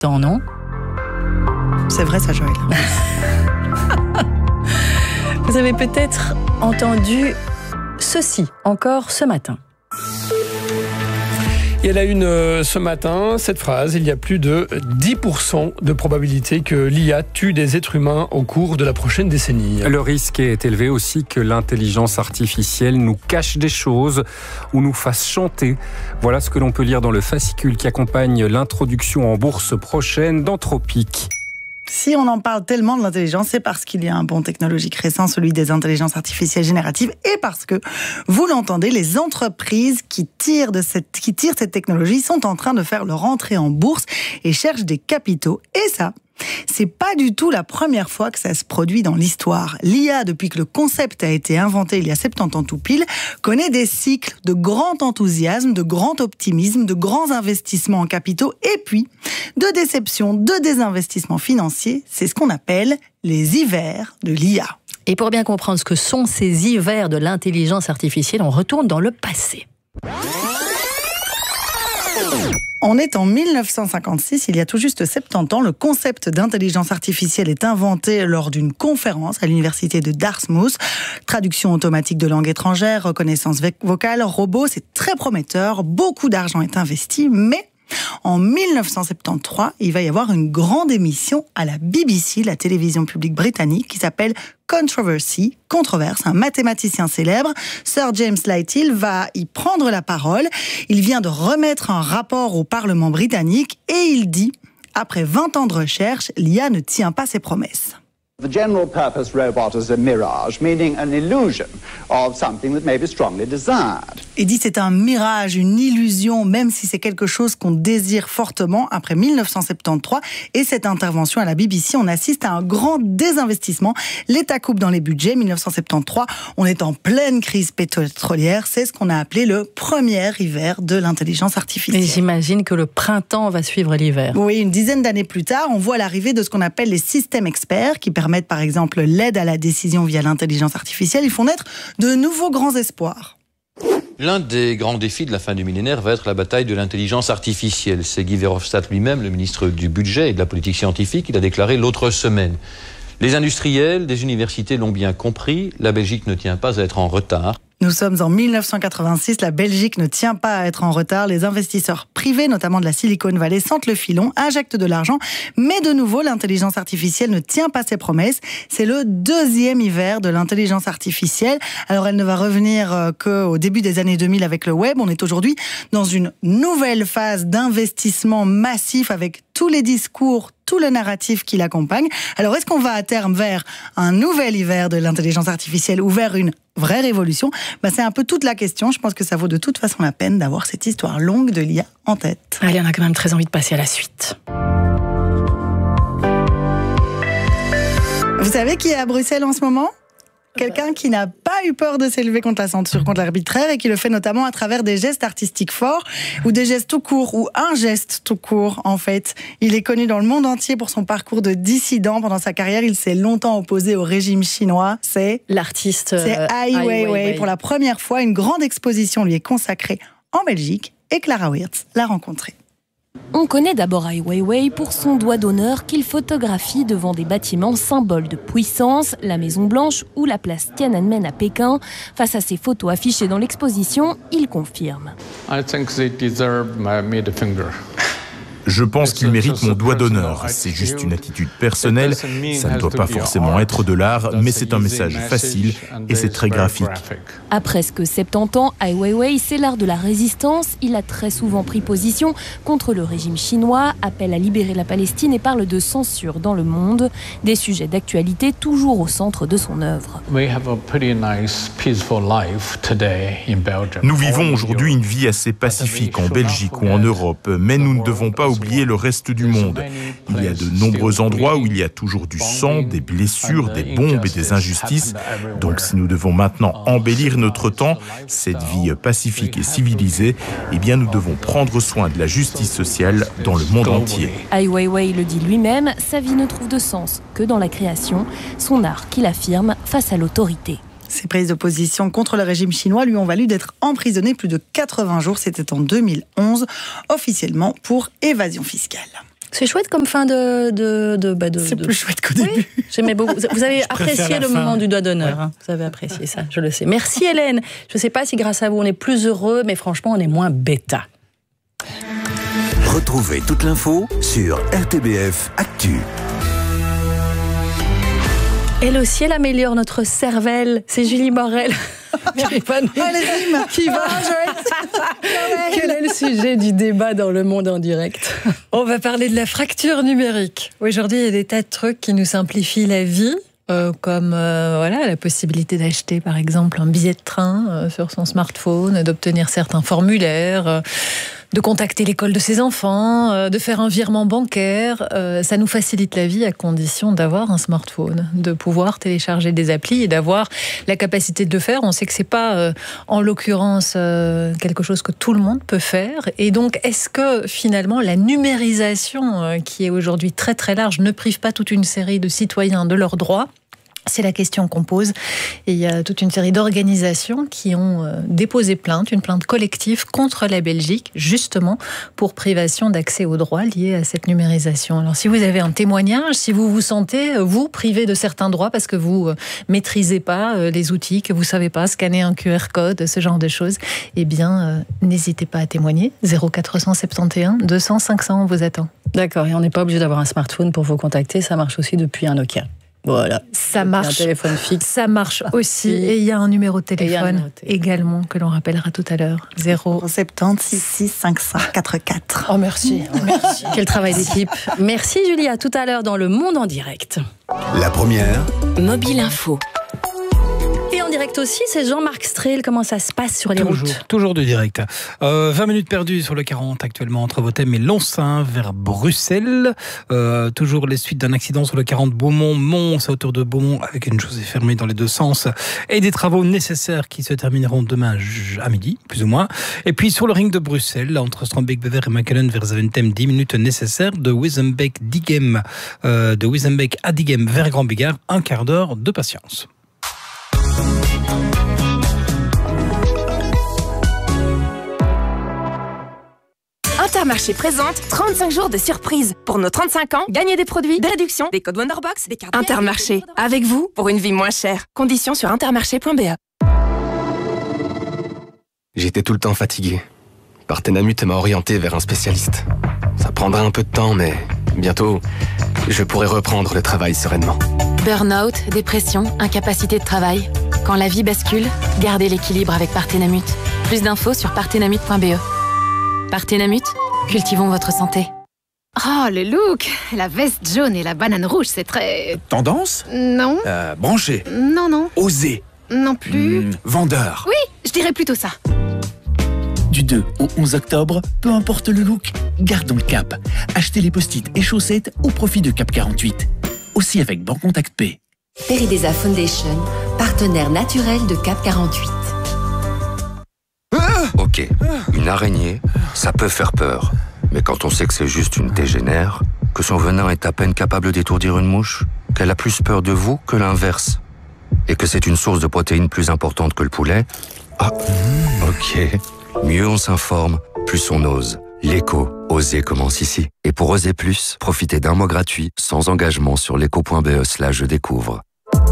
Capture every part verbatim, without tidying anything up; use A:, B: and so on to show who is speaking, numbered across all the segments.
A: temps, non ?
B: C'est vrai ça, Joël.
A: Vous avez peut-être entendu ceci encore ce matin.
C: Et elle a une euh, ce matin, cette phrase, il y a plus de dix pour cent de probabilité que l'I A tue des êtres humains au cours de la prochaine décennie.
D: Le risque est élevé aussi que l'intelligence artificielle nous cache des choses ou nous fasse chanter. Voilà ce que l'on peut lire dans le fascicule qui accompagne l'introduction en bourse prochaine d'Anthropic.
B: Si on en parle tellement de l'intelligence, c'est parce qu'il y a un bond technologique récent, celui des intelligences artificielles génératives, et parce que, vous l'entendez, les entreprises qui tirent, de cette, qui tirent cette technologie sont en train de faire leur entrée en bourse et cherchent des capitaux. Et ça, c'est pas du tout la première fois que ça se produit dans l'histoire. L'I A, depuis que le concept a été inventé il y a soixante-dix ans tout pile, connaît des cycles de grand enthousiasme, de grand optimisme, de grands investissements en capitaux et puis de déception, de désinvestissement financier. C'est ce qu'on appelle les hivers de l'I A.
A: Et pour bien comprendre ce que sont ces hivers de l'intelligence artificielle, on retourne dans le passé.
B: On est en mille neuf cent cinquante-six, il y a tout juste soixante-dix ans, le concept d'intelligence artificielle est inventé lors d'une conférence à l'université de Dartmouth. Traduction automatique de langue étrangère, reconnaissance vocale, robot, c'est très prometteur, beaucoup d'argent est investi, mais en mille neuf cent soixante-treize, il va y avoir une grande émission à la B B C, la télévision publique britannique, qui s'appelle Controversy, controverse. Un mathématicien célèbre, Sir James Lighthill, va y prendre la parole. Il vient de remettre un rapport au Parlement britannique et il dit, après vingt ans de recherche, l'I A ne tient pas ses promesses.
E: The general purpose robot is a mirage, meaning an illusion of something that may be strongly desired.
B: Il dit c'est un mirage, une illusion, même si c'est quelque chose qu'on désire fortement. Après mille neuf cent soixante-treize et cette intervention à la B B C, on assiste à un grand désinvestissement. L'État coupe dans les budgets. mille neuf cent soixante-treize, on est en pleine crise pétrolière. C'est ce qu'on a appelé le premier hiver de l'intelligence artificielle.
A: Et j'imagine que le printemps va suivre l'hiver.
B: Oui, une dizaine d'années plus tard, on voit l'arrivée de ce qu'on appelle les systèmes experts qui permettent par exemple l'aide à la décision via l'intelligence artificielle. Ils font naître de nouveaux grands espoirs.
F: L'un des grands défis de la fin du millénaire va être la bataille de l'intelligence artificielle. C'est Guy Verhofstadt lui-même, le ministre du Budget et de la Politique scientifique, il a déclaré l'autre semaine. Les industriels des universités l'ont bien compris, la Belgique ne tient pas à être en retard.
B: Nous sommes en mille neuf cent quatre-vingt-six, la Belgique ne tient pas à être en retard. Les investisseurs privés, notamment de la Silicon Valley, sentent le filon, injectent de l'argent. Mais de nouveau, l'intelligence artificielle ne tient pas ses promesses. C'est le deuxième hiver de l'intelligence artificielle. Alors elle ne va revenir qu'au début des années deux mille avec le web. On est aujourd'hui dans une nouvelle phase d'investissement massif avec tous les discours, tout le narratif qui l'accompagne. Alors est-ce qu'on va à terme vers un nouvel hiver de l'intelligence artificielle ou vers une vraie révolution? Ben, c'est un peu toute la question. Je pense que ça vaut de toute façon la peine d'avoir cette histoire longue de l'I A en tête.
A: Allez, on a quand même très envie de passer à la suite.
B: Vous savez qui est à Bruxelles en ce moment ? Quelqu'un qui n'a pas eu peur de s'élever contre la censure, contre l'arbitraire, et qui le fait notamment à travers des gestes artistiques forts, ou des gestes tout courts, ou un geste tout court, en fait. Il est connu dans le monde entier pour son parcours de dissident. Pendant sa carrière, il s'est longtemps opposé au régime chinois. C'est
A: l'artiste
B: C'est Ai Weiwei. Pour la première fois, une grande exposition lui est consacrée en Belgique, et Clara Wirtz l'a rencontré.
G: On connaît d'abord Ai Weiwei pour son doigt d'honneur qu'il photographie devant des bâtiments symboles de puissance, la Maison Blanche ou la place Tiananmen à Pékin. Face à ces photos affichées dans l'exposition, il confirme.
H: I think they deserve my middle finger.
I: Je pense qu'il mérite mon doigt d'honneur. C'est juste une attitude personnelle. Ça ne doit pas forcément être de l'art, mais c'est un message facile et c'est très graphique.
G: À presque soixante-dix ans, Ai Weiwei, c'est l'art de la résistance. Il a très souvent pris position contre le régime chinois, appelle à libérer la Palestine et parle de censure dans le monde. Des sujets d'actualité toujours au centre de son œuvre.
I: Nous vivons aujourd'hui une vie assez pacifique en Belgique ou en Europe, mais nous ne devons pas oublier le reste du monde. Il y a de nombreux endroits où il y a toujours du sang, des blessures, des bombes et des injustices. Donc si nous devons maintenant embellir notre temps, cette vie pacifique et civilisée, eh bien nous devons prendre soin de la justice sociale dans le monde entier.
G: Ai Weiwei le dit lui-même, sa vie ne trouve de sens que dans la création, son art qu'il affirme face à l'autorité.
B: Ces prises de position contre le régime chinois lui ont valu d'être emprisonné plus de quatre-vingts jours, c'était en deux mille onze, officiellement pour évasion fiscale.
A: C'est chouette comme fin de... de, de, bah de
B: c'est
A: de...
B: plus chouette qu'au début.
A: Oui, j'aimais beaucoup. Vous avez apprécié le
C: fin.
A: moment du doigt d'honneur.
C: Ouais.
A: Hein. Vous avez apprécié ça, je le sais. Merci Hélène. Je ne sais pas si grâce à vous on est plus heureux, mais franchement on est moins bêta.
J: Retrouvez toute l'info sur R T B F Actu.
A: Elle aussi, elle améliore notre cervelle. C'est Julie Morel. Qui va Quel est le sujet du débat dans Le Monde en direct?
K: On va parler de la fracture numérique. Aujourd'hui, il y a des tas de trucs qui nous simplifient la vie. Euh, comme euh, voilà, la possibilité d'acheter par exemple un billet de train euh, sur son smartphone, d'obtenir certains formulaires, euh, de contacter l'école de ses enfants, euh, de faire un virement bancaire. Euh, ça nous facilite la vie à condition d'avoir un smartphone, de pouvoir télécharger des applis et d'avoir la capacité de le faire. On sait que c'est pas euh, en l'occurrence euh, quelque chose que tout le monde peut faire. Et donc, est-ce que finalement la numérisation euh, qui est aujourd'hui très très large ne prive pas toute une série de citoyens de leurs droits ? C'est la question qu'on pose. Et il y a toute une série d'organisations qui ont déposé plainte, une plainte collective contre la Belgique, justement pour privation d'accès aux droits liés à cette numérisation. Alors si vous avez un témoignage, si vous vous sentez, vous, privé de certains droits parce que vous ne maîtrisez pas les outils, que vous ne savez pas scanner un Q R code, ce genre de choses, eh bien, euh, n'hésitez pas à témoigner. zéro quatre cent soixante et onze deux cents cinq cents, on vous attend.
A: D'accord, et on n'est pas obligé d'avoir un smartphone pour vous contacter, ça marche aussi depuis un Nokia. Voilà,
K: ça marche.
A: Un téléphone fixe.
K: Ça marche aussi. Et il y a un numéro de téléphone numéro de également que l'on rappellera tout à l'heure. zéro
B: soixante-dix six cinq cent quatre-vingt-quatre.
A: Oh merci. Oh, merci. Quel travail d'équipe. Merci Julie, à tout à l'heure dans Le Monde en direct.
J: La première.
G: Mobile Info.
A: Et en direct aussi, c'est Jean-Marc Strehl. Comment ça se passe sur les
L: toujours,
A: routes?
L: Toujours du direct. Euh, vingt minutes perdues sur le quarante actuellement entre Vautem et Lonsin vers Bruxelles. Euh, toujours les suites d'un accident sur le quarante Beaumont-Mons, à hauteur de Beaumont, avec une chaussée fermée dans les deux sens. Et des travaux nécessaires qui se termineront demain à midi, plus ou moins. Et puis sur le ring de Bruxelles, entre Strombeek-Bever et Mechelen vers Zaventem, dix minutes nécessaires. De Wissembeek-Diegem, euh, de Wissembeek à Diegem vers Grand Bigard, un quart d'heure de patience.
M: Intermarché présente trente-cinq jours de surprise. Pour nos trente-cinq ans, gagnez des produits, des réductions, des codes Wonderbox, des cartes... Intermarché, avec vous, pour une vie moins chère. Conditions sur intermarché point b e.
N: J'étais tout le temps fatigué. Partenamut m'a orienté vers un spécialiste. Ça prendra un peu de temps, mais bientôt, je pourrai reprendre le travail sereinement.
O: Burnout, dépression, incapacité de travail. Quand la vie bascule, gardez l'équilibre avec Partenamut. Plus d'infos sur partenamut point b e. Partenamut, cultivons votre santé.
P: Oh, le look! La veste jaune et la banane rouge, c'est très...
Q: Tendance?
P: Non.
Q: Euh, branché?
P: Non, non.
Q: Osé?
P: Non plus.
Q: Mmh, vendeur?
P: Oui, je dirais plutôt ça.
Q: Du deux au onze octobre, peu importe le look, gardons le cap. Achetez les post-it et chaussettes au profit de Cap quarante-huit. Aussi avec Bancontact P.
R: Peridesa Foundation, partenaire naturel de Cap quarante-huit.
S: Ok, une araignée, ça peut faire peur. Mais quand on sait que c'est juste une tégénère, que son venin est à peine capable d'étourdir une mouche, qu'elle a plus peur de vous que l'inverse, et que c'est une source de protéines plus importante que le poulet, ah, ok. Mieux on s'informe, plus on ose. L'éco, oser commence ici. Et pour oser plus, profitez d'un mois gratuit, sans engagement sur l'éco point b e slash je découvre.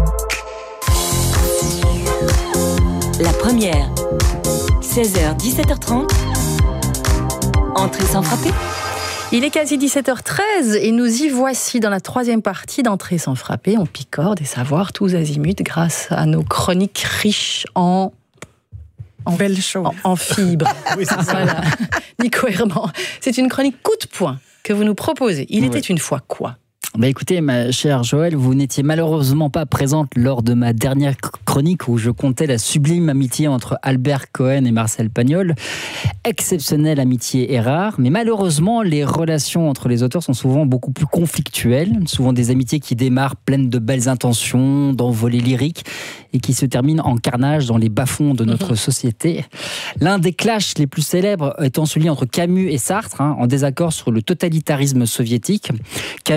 G: La première. seize heures, dix-sept heures trente. Entrée sans frapper.
A: Il est quasi dix-sept heures treize et nous y voici dans la troisième partie d'Entrée sans frapper. On picore des savoirs tous azimuts grâce à nos chroniques riches en...
B: En belles choses.
A: En, en fibres.
L: Oui, c'est ça.
A: Voilà. Nico Herman. C'est une chronique coup de poing que vous nous proposez. Il
T: Oui.
A: était une fois quoi?
T: Bah écoutez, ma chère Joël, vous n'étiez malheureusement pas présente lors de ma dernière chronique où je comptais la sublime amitié entre Albert Cohen et Marcel Pagnol. Exceptionnelle amitié et rare, mais malheureusement, les relations entre les auteurs sont souvent beaucoup plus conflictuelles, souvent des amitiés qui démarrent pleines de belles intentions, d'envolées lyriques, et qui se terminent en carnage dans les bas-fonds de notre société. L'un des clashs les plus célèbres étant celui entre Camus et Sartre, hein, en désaccord sur le totalitarisme soviétique. Camus, le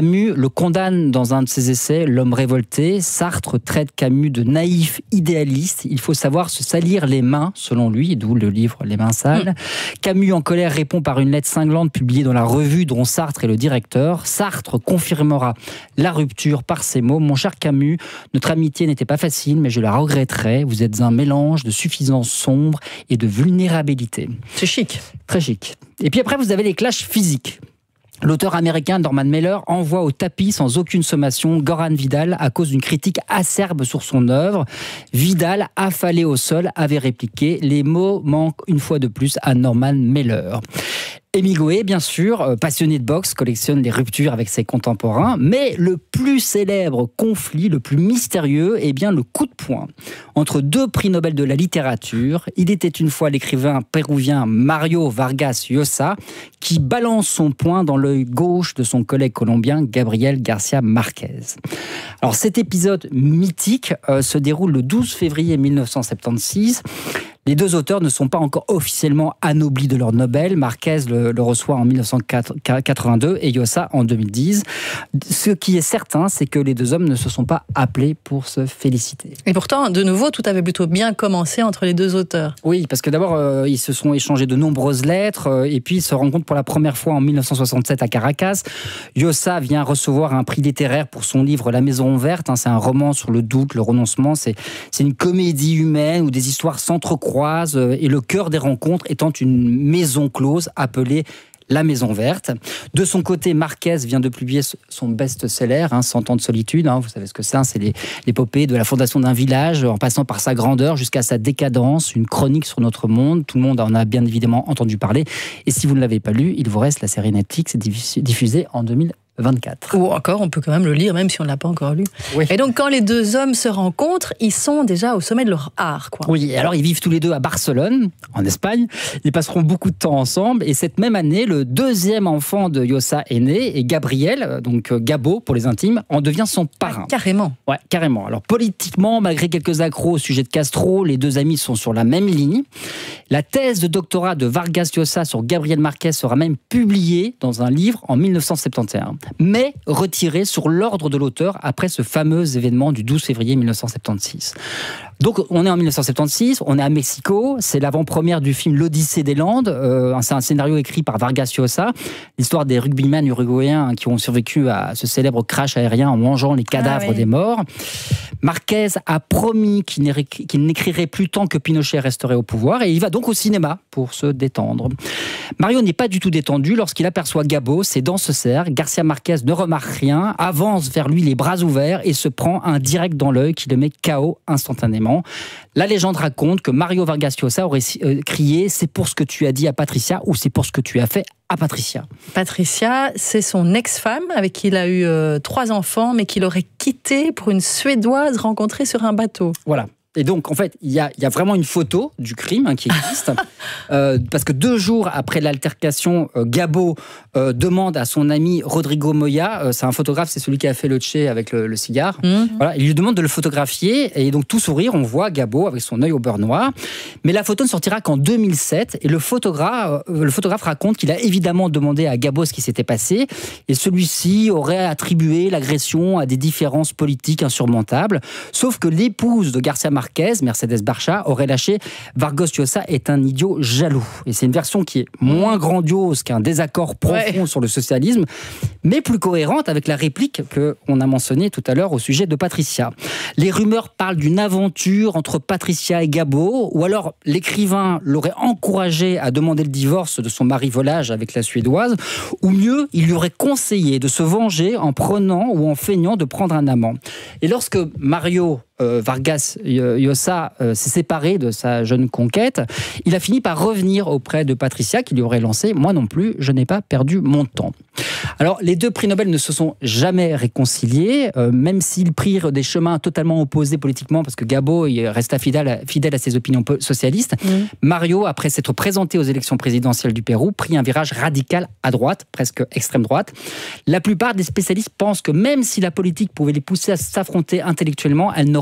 T: condamne dans un de ses essais L'homme révolté. Sartre traite Camus de naïf idéaliste. Il faut savoir se salir les mains, selon lui, d'où le livre Les mains sales. Mmh. Camus, en colère, répond par une lettre cinglante publiée dans la revue dont Sartre est le directeur. Sartre confirmera la rupture par ces mots. Mon cher Camus, notre amitié n'était pas facile, mais je la regretterai. Vous êtes un mélange de suffisance sombre et de vulnérabilité.
A: C'est chic.
T: Très chic. Et puis après, vous avez les clashs physiques. L'auteur américain Norman Mailer envoie au tapis sans aucune sommation Goran Vidal à cause d'une critique acerbe sur son œuvre. Vidal, affalé au sol, avait répliqué « Les mots manquent une fois de plus à Norman Mailer ». Hemingway, bien sûr, passionné de boxe, collectionne les ruptures avec ses contemporains, mais le plus célèbre conflit, le plus mystérieux, est bien le coup de poing entre deux prix Nobel de la littérature. Il était une fois l'écrivain péruvien Mario Vargas Llosa qui balance son poing dans l'œil gauche de son collègue colombien Gabriel Garcia Marquez. Alors cet épisode mythique euh, se déroule le douze février mille neuf cent soixante-seize. Les deux auteurs ne sont pas encore officiellement anoblis de leur Nobel. Marquez le, le reçoit en mille neuf cent quatre-vingt-deux et Llosa en deux mille dix. Ce qui est certain, c'est que les deux hommes ne se sont pas appelés pour se féliciter.
A: Et pourtant, de nouveau, tout avait plutôt bien commencé entre les deux auteurs.
T: Oui, parce que d'abord, euh, ils se sont échangés de nombreuses lettres euh, et puis ils se rencontrent pour la première fois en mille neuf cent soixante-sept à Caracas. Llosa vient recevoir un prix littéraire pour son livre La Maison Verte. Hein, c'est un roman sur le doute, le renoncement. C'est, c'est une comédie humaine où des histoires s'entrecroisent et le cœur des rencontres étant une maison close appelée La Maison Verte. De son côté, Marquez vient de publier son best-seller, hein, cent ans de solitude. Hein, vous savez ce que c'est, hein, c'est les, l'épopée de la fondation d'un village, en passant par sa grandeur jusqu'à sa décadence, une chronique sur notre monde. Tout le monde en a bien évidemment entendu parler. Et si vous ne l'avez pas lu, il vous reste la série Netflix diffusée en deux mille vingt-quatre.
A: Ou encore, on peut quand même le lire, même si on ne l'a pas encore lu. Oui. Et donc, quand les deux hommes se rencontrent, ils sont déjà au sommet de leur art, quoi.
T: Oui, alors ils vivent tous les deux à Barcelone, en Espagne. Ils passeront beaucoup de temps ensemble. Et cette même année, le deuxième enfant de Llosa est né, et Gabriel, donc Gabo pour les intimes, en devient son parrain.
A: Ah, carrément.
T: Ouais, carrément. Alors, politiquement, malgré quelques accros au sujet de Castro, les deux amis sont sur la même ligne. La thèse de doctorat de Vargas Llosa sur Gabriel Marquez sera même publiée dans un livre en mille neuf cent soixante et onze. Mais retiré sur l'ordre de l'auteur après ce fameux événement du douze février mille neuf cent soixante-seize. Donc on est en mille neuf cent soixante-seize, on est à Mexico, c'est l'avant-première du film L'Odyssée des Landes, euh, c'est un scénario écrit par Vargas Llosa, l'histoire des rugbymen uruguayens qui ont survécu à ce célèbre crash aérien en mangeant les cadavres ah oui. des morts. Marquez a promis qu'il n'écrirait plus tant que Pinochet resterait au pouvoir et il va donc au cinéma pour se détendre. Mario n'est pas du tout détendu lorsqu'il aperçoit Gabo, ses dents se serrent, Garcia Marquez ne remarque rien, avance vers lui les bras ouverts et se prend un direct dans l'œil qui le met K O instantanément. La légende raconte que Mario Vargas Llosa aurait crié « C'est pour ce que tu as dit à Patricia » ou « C'est pour ce que tu as fait à Patricia ».
A: Patricia, c'est son ex-femme avec qui il a eu euh, trois enfants, mais qu'il aurait quitté pour une Suédoise rencontrée sur un bateau.
T: Voilà. Et donc, en fait, il y a, y a vraiment une photo du crime hein, qui existe. euh, parce que deux jours après l'altercation, euh, Gabo euh, demande à son ami Rodrigo Moya, euh, c'est un photographe, c'est celui qui a fait le Che avec le, le cigare. Mmh. Voilà, il lui demande de le photographier. Et donc, tout sourire, on voit Gabo avec son œil au beurre noir. Mais la photo ne sortira qu'en deux mille sept. Et le photographe, euh, le photographe raconte qu'il a évidemment demandé à Gabo ce qui s'était passé. Et celui-ci aurait attribué l'agression à des différences politiques insurmontables. Sauf que l'épouse de Garcia Marquez, Mercedes Barcha, aurait lâché « Vargas Llosa est un idiot jaloux ». Et c'est une version qui est moins grandiose qu'un désaccord profond ouais. sur le socialisme, mais plus cohérente avec la réplique qu'on a mentionnée tout à l'heure au sujet de Patricia. Les rumeurs parlent d'une aventure entre Patricia et Gabo, ou alors l'écrivain l'aurait encouragé à demander le divorce de son mari volage avec la Suédoise, ou mieux, il lui aurait conseillé de se venger en prenant ou en feignant de prendre un amant. Et lorsque Mario Euh, Vargas Llosa euh, s'est séparé de sa jeune conquête, il a fini par revenir auprès de Patricia qui lui aurait lancé « Moi non plus, je n'ai pas perdu mon temps ». Alors, les deux prix Nobel ne se sont jamais réconciliés, euh, même s'ils prirent des chemins totalement opposés politiquement, parce que Gabo il resta fidèle, fidèle à ses opinions socialistes. Mmh. Mario, après s'être présenté aux élections présidentielles du Pérou, prit un virage radical à droite, presque extrême droite. La plupart des spécialistes pensent que même si la politique pouvait les pousser à s'affronter intellectuellement, elle n'aurait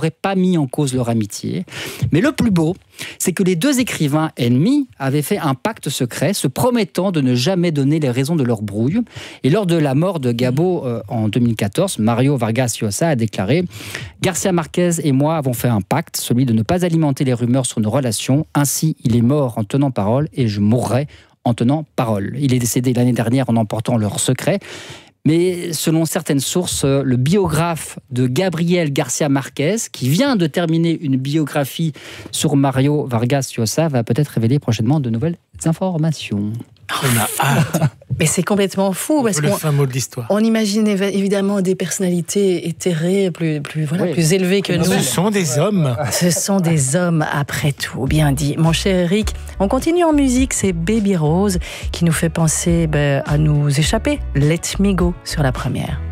T: n'aurait pas mis en cause leur amitié. Mais le plus beau, c'est que les deux écrivains ennemis avaient fait un pacte secret, se promettant de ne jamais donner les raisons de leur brouille. Et lors de la mort de Gabo euh, en deux mille quatorze, Mario Vargas Llosa a déclaré « Garcia Marquez et moi avons fait un pacte, celui de ne pas alimenter les rumeurs sur nos relations. Ainsi, il est mort en tenant parole et je mourrai en tenant parole. » Il est décédé l'année dernière en emportant leur secret. Mais selon certaines sources, le biographe de Gabriel Garcia Marquez, qui vient de terminer une biographie sur Mario Vargas Llosa, va peut-être révéler prochainement de nouvelles informations.
L: On a hâte.
A: Mais c'est complètement fou parce
L: le
A: qu'on
L: fin mot de l'histoire.
A: On imagine évidemment des personnalités éthérées, plus, plus, voilà, oui. plus élevées que nous.
L: Ce sont des hommes.
A: Ce sont des hommes, après tout, bien dit. Mon cher Eric, on continue en musique, c'est Baby Rose qui nous fait penser ben, à nous échapper. Let Me Go sur la première.